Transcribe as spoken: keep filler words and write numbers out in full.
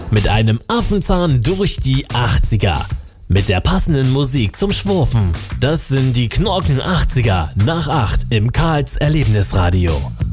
Mit einem Affenzahn durch die achtziger. Mit der passenden Musik zum Schwurfen. Das sind die Knorken achtziger nach acht im Karls Erlebnisradio.